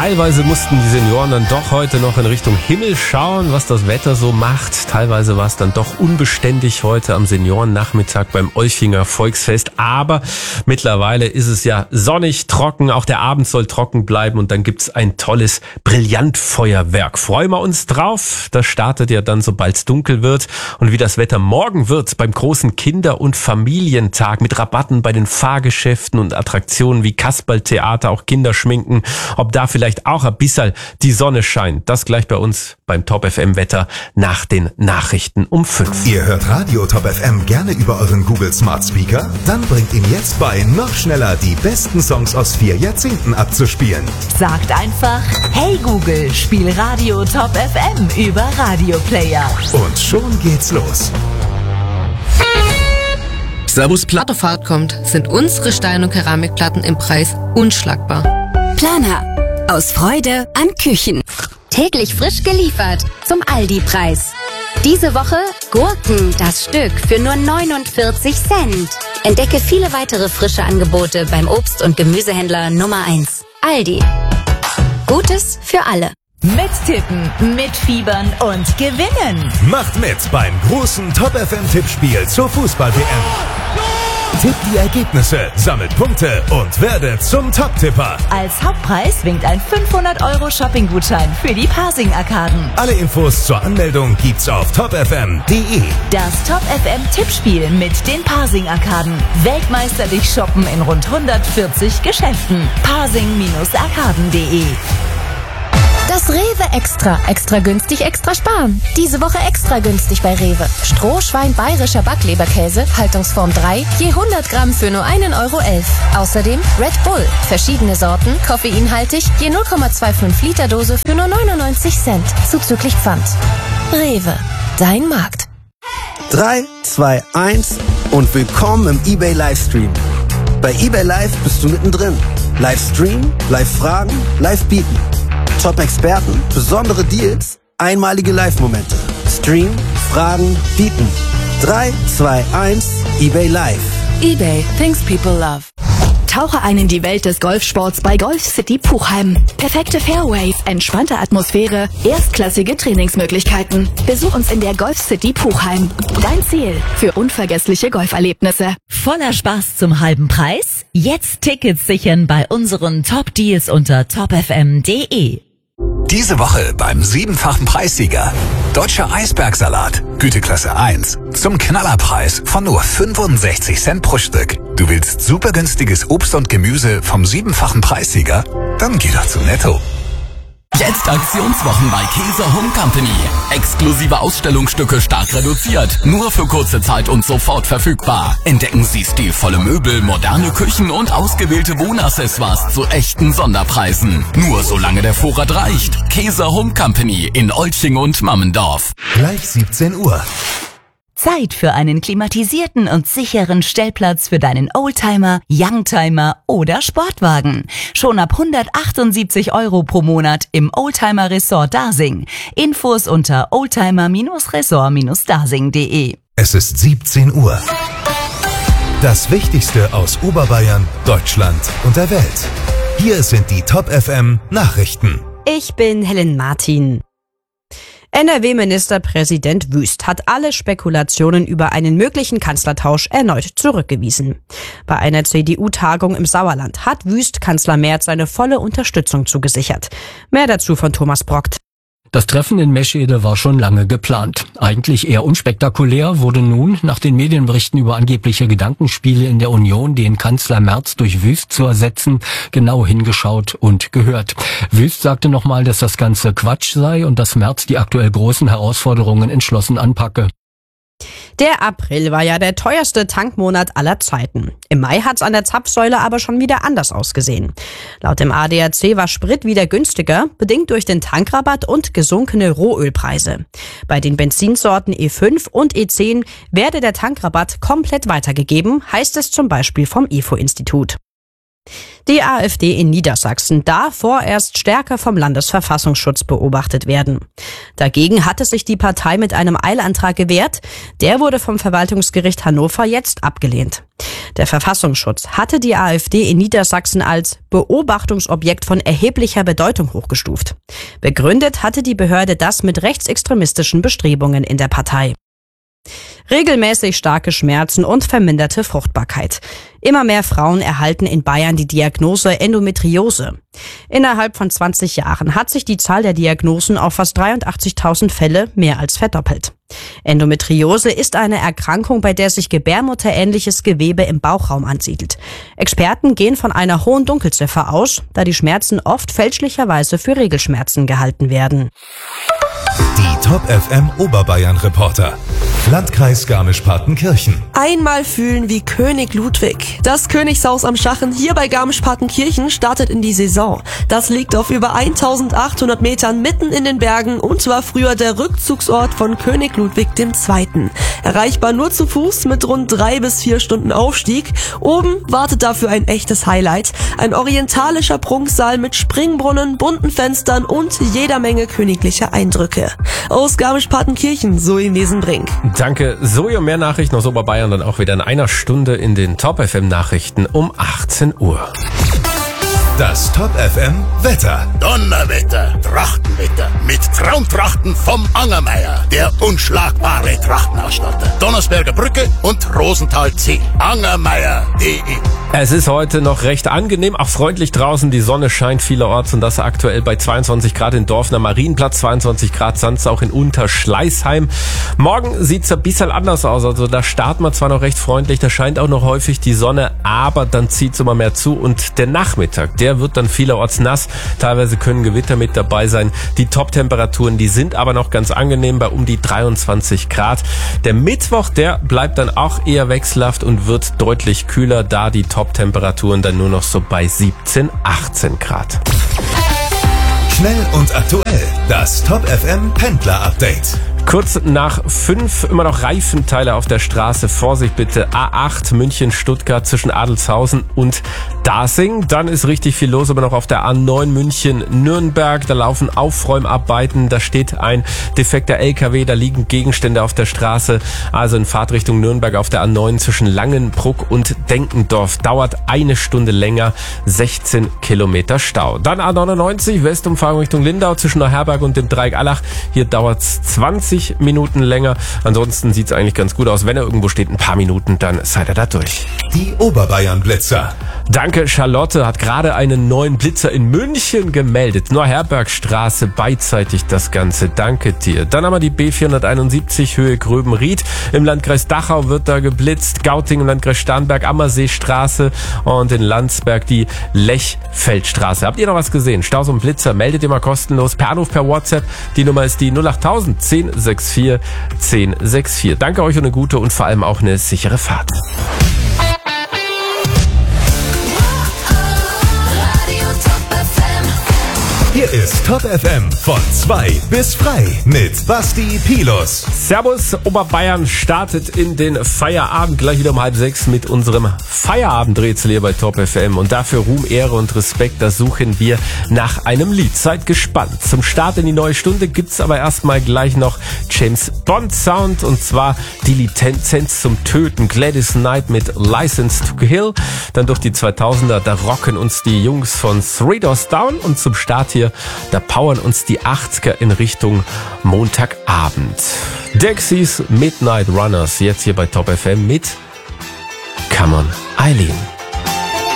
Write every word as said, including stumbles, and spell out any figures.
Teilweise mussten die Senioren dann doch heute noch in Richtung Himmel schauen, was das Wetter so macht. Teilweise war es dann doch unbeständig heute am Seniorennachmittag beim Olchinger Volksfest. Aber mittlerweile ist es ja sonnig, trocken. Auch der Abend soll trocken bleiben und dann gibt's ein tolles Brillantfeuerwerk. Freuen wir uns drauf. Das startet ja dann, sobald es dunkel wird. Und wie das Wetter morgen wird beim großen Kinder- und Familientag mit Rabatten bei den Fahrgeschäften und Attraktionen wie Kasperltheater, auch Kinderschminken. Ob da vielleicht auch ein bisschen die Sonne scheint. Das gleich bei uns beim Top F M Wetter nach den Nachrichten um fünf. Ihr hört Radio Top F M gerne über euren Google Smart Speaker? Dann bringt ihm jetzt bei, noch schneller die besten Songs aus vier Jahrzehnten abzuspielen. Sagt einfach, hey Google, spiel Radio Top F M über Radio Player. Und schon geht's los. Servus Platt. Autofahrt kommt, sind unsere Stein- und Keramikplatten im Preis unschlagbar. Planer. Aus Freude an Küchen. Täglich frisch geliefert zum Aldi-Preis. Diese Woche Gurken, das Stück, für nur neunundvierzig Cent. Entdecke viele weitere frische Angebote beim Obst- und Gemüsehändler Nummer eins. Aldi. Gutes für alle. Mittippen, mitfiebern und gewinnen. Macht mit beim großen Top F M-Tippspiel zur Fußball-W M. Tippt die Ergebnisse, sammelt Punkte und werdet zum Top-Tipper. Als Hauptpreis winkt ein fünfhundert Euro Shopping-Gutschein für die Pasing-Arkaden. Alle Infos zur Anmeldung gibt's auf top f m punkt d e. Das Top F M-Tippspiel mit den Pasing-Arkaden. Weltmeisterlich shoppen in rund hundertvierzig Geschäften. pasing arkaden punkt de. Das Rewe Extra. Extra günstig, extra sparen. Diese Woche extra günstig bei Rewe. Strohschwein bayerischer Backleberkäse, Haltungsform drei, je hundert Gramm für nur ein Euro elf. Außerdem Red Bull. Verschiedene Sorten, koffeinhaltig, je null Komma fünfundzwanzig Liter Dose für nur neunundneunzig Cent. Zuzüglich Pfand. Rewe. Dein Markt. drei, zwei, eins und willkommen im eBay Livestream. Bei eBay Live bist du mittendrin. Livestream, Live-Fragen, Live-Bieten. Top-Experten, besondere Deals, einmalige Live-Momente. Stream, Fragen, bieten. drei, zwei, eins, eBay Live. eBay, things people love. Tauche ein in die Welt des Golfsports bei Golf City Puchheim. Perfekte Fairways, entspannte Atmosphäre, erstklassige Trainingsmöglichkeiten. Besuch uns in der Golf City Puchheim. Dein Ziel für unvergessliche Golferlebnisse. Voller Spaß zum halben Preis? Jetzt Tickets sichern bei unseren Top-Deals unter top f m punkt de. Diese Woche beim siebenfachen Preissieger. Deutscher Eisbergsalat, Güteklasse eins. Zum Knallerpreis von nur fünfundsechzig Cent pro Stück. Du willst super günstiges Obst und Gemüse vom siebenfachen Preissieger? Dann geh doch zu Netto. Jetzt Aktionswochen bei Käse Home Company. Exklusive Ausstellungsstücke stark reduziert. Nur für kurze Zeit und sofort verfügbar. Entdecken Sie stilvolle Möbel, moderne Küchen und ausgewählte Wohnaccessoires zu echten Sonderpreisen. Nur solange der Vorrat reicht. Käse Home Company in Olching und Mammendorf. Gleich siebzehn Uhr. Zeit für einen klimatisierten und sicheren Stellplatz für deinen Oldtimer, Youngtimer oder Sportwagen. Schon ab hundertachtundsiebzig Euro pro Monat im Oldtimer Resort Dasing. Infos unter oldtimer Resort dasing punkt de. Es ist siebzehn Uhr. Das Wichtigste aus Oberbayern, Deutschland und der Welt. Hier sind die Top F M Nachrichten. Ich bin Helen Martin. N R W-Ministerpräsident Wüst hat alle Spekulationen über einen möglichen Kanzlertausch erneut zurückgewiesen. Bei einer C D U-Tagung im Sauerland hat Wüst Kanzler Merz seine volle Unterstützung zugesichert. Mehr dazu von Thomas Brockt. Das Treffen in Meschede war schon lange geplant. Eigentlich eher unspektakulär wurde nun, nach den Medienberichten über angebliche Gedankenspiele in der Union, den Kanzler Merz durch Wüst zu ersetzen, genau hingeschaut und gehört. Wüst sagte nochmal, dass das Ganze Quatsch sei und dass Merz die aktuell großen Herausforderungen entschlossen anpacke. Der April war ja der teuerste Tankmonat aller Zeiten. Im Mai hat's an der Zapfsäule aber schon wieder anders ausgesehen. Laut dem A D A C war Sprit wieder günstiger, bedingt durch den Tankrabatt und gesunkene Rohölpreise. Bei den Benzinsorten E fünf und E zehn werde der Tankrabatt komplett weitergegeben, heißt es zum Beispiel vom I F O-Institut. Die AfD in Niedersachsen darf vorerst stärker vom Landesverfassungsschutz beobachtet werden. Dagegen hatte sich die Partei mit einem Eilantrag gewehrt. Der wurde vom Verwaltungsgericht Hannover jetzt abgelehnt. Der Verfassungsschutz hatte die AfD in Niedersachsen als Beobachtungsobjekt von erheblicher Bedeutung hochgestuft. Begründet hatte die Behörde das mit rechtsextremistischen Bestrebungen in der Partei. Regelmäßig starke Schmerzen und verminderte Fruchtbarkeit. Immer mehr Frauen erhalten in Bayern die Diagnose Endometriose. Innerhalb von zwanzig Jahren hat sich die Zahl der Diagnosen auf fast dreiundachtzigtausend Fälle mehr als verdoppelt. Endometriose ist eine Erkrankung, bei der sich gebärmutterähnliches Gewebe im Bauchraum ansiedelt. Experten gehen von einer hohen Dunkelziffer aus, da die Schmerzen oft fälschlicherweise für Regelschmerzen gehalten werden. Die Top F M Oberbayern Reporter. Landkreis Garmisch-Partenkirchen. Einmal fühlen wie König Ludwig. Das Königshaus am Schachen hier bei Garmisch-Partenkirchen startet in die Saison. Das liegt auf über eintausendachthundert Metern mitten in den Bergen und war früher der Rückzugsort von König Ludwig der Zweite. Erreichbar nur zu Fuß mit rund drei bis vier Stunden Aufstieg. Oben wartet dafür ein echtes Highlight. Ein orientalischer Prunksaal mit Springbrunnen, bunten Fenstern und jeder Menge königlicher Eindrücke. Aus Garmisch-Partenkirchen, Zoe Mesenbrink. Danke, Zoe, und mehr Nachrichten aus Oberbayern dann auch wieder in einer Stunde in den Top F M Nachrichten um achtzehn Uhr. Das Top F M Wetter. Donnerwetter, Trachtenwetter mit Traumtrachten vom Angermeier, der unschlagbare Trachtenausstatter. Donnersberger Brücke und Rosenthal Ziel. Angermeier punkt de. Es ist heute noch recht angenehm, auch freundlich draußen. Die Sonne scheint vielerorts und das aktuell bei zweiundzwanzig Grad in Dorfner Marienplatz, zweiundzwanzig Grad sonst auch in Unterschleißheim. Morgen sieht's ein bisschen anders aus. Also da starten wir zwar noch recht freundlich, da scheint auch noch häufig die Sonne, aber dann zieht's immer mehr zu und der Nachmittag, der wird dann vielerorts nass. Teilweise können Gewitter mit dabei sein. Die Top-Temperaturen, die sind aber noch ganz angenehm bei um die dreiundzwanzig Grad. Der Mittwoch, der bleibt dann auch eher wechselhaft und wird deutlich kühler, da die Top-Temperaturen dann nur noch so bei siebzehn, achtzehn Grad. Schnell und aktuell. Das Top F M Pendler Update. Kurz nach fünf immer noch Reifenteile auf der Straße. Vorsicht bitte. A acht München-Stuttgart zwischen Adelshausen und Dasing. Dann ist richtig viel los, aber noch auf der A neun München-Nürnberg. Da laufen Aufräumarbeiten. Da steht ein defekter L K W. Da liegen Gegenstände auf der Straße. Also in Fahrtrichtung Nürnberg auf der A neun zwischen Langenbruck und Denkendorf. Dauert eine Stunde länger. sechzehn Kilometer Stau. Dann A neunundneunzig Westumfahrung Richtung Lindau zwischen Neuherberg und dem Dreieck Allach. Hier dauert's zwanzig Minuten länger. Ansonsten sieht's eigentlich ganz gut aus. Wenn er irgendwo steht, ein paar Minuten, dann seid ihr da durch. Die Oberbayern Blitzer. Danke, Charlotte hat gerade einen neuen Blitzer in München gemeldet. Neuherbergstraße, beidseitig das Ganze. Danke dir. Dann haben wir die B vierhunderteinundsiebzig Höhe Gröbenried. Im Landkreis Dachau wird da geblitzt. Gauting im Landkreis Starnberg, Ammerseestraße und in Landsberg die Lechfeldstraße. Habt ihr noch was gesehen? Staus und Blitzer, meldet ihr mal kostenlos per Anruf, per WhatsApp. Die Nummer ist die null acht tausend zehn sechs vier zehn sechs vier. Danke euch und eine gute und vor allem auch eine sichere Fahrt. Hier ist Top F M von zwei bis frei mit Basti Pilus. Servus, Oberbayern startet in den Feierabend gleich wieder um halb sechs mit unserem Feierabendrätsel hier bei Top F M. Und dafür Ruhm, Ehre und Respekt, das suchen wir nach einem Lied. Seid gespannt. Zum Start in die neue Stunde gibt's aber erstmal gleich noch James Bond Sound und zwar die Lizenz zum Töten. Gladys Knight mit License to Kill. Dann durch die zweitausender, da rocken uns die Jungs von Three Doors Down und zum Start hier, da powern uns die achtziger in Richtung Montagabend. Dexys Midnight Runners, jetzt hier bei Top F M mit Come on, Eileen.